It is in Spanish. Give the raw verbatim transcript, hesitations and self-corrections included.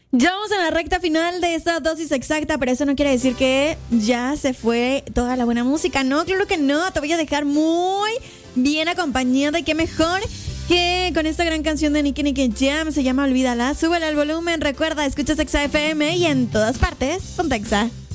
Ya vamos en la recta final de esta dosis exacta, pero eso no quiere decir que ya se fue toda la buena música. No, claro que no. Te voy a dejar muy bien acompañada y qué mejor que con esta gran canción de Nicky Nicky Jam. Se llama Olvídala. Súbele al volumen. Recuerda, escuchas Exa F M y en todas partes, Ponte Exa.